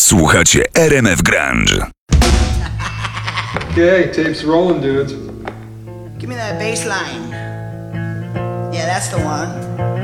Słuchacie RMF Grunge. Okay, tape's rolling, dudes. Give me that bass line. Yeah, that's the one.